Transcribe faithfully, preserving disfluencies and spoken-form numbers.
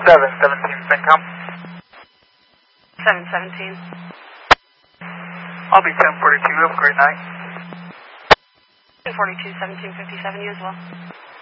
seven seventeen, CENTCOM. seven seventeen. I'll be ten forty-two. Have a great night. ten forty-two, seventeen fifty-seven, you as well.